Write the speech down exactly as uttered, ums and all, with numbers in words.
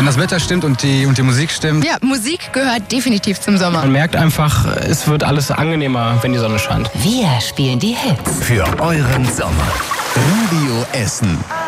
Wenn das Wetter stimmt und die, und die Musik stimmt. Ja, Musik gehört definitiv zum Sommer. Man merkt einfach, es wird alles angenehmer, wenn die Sonne scheint. Wir spielen die Hits. Für euren Sommer. Radio Essen.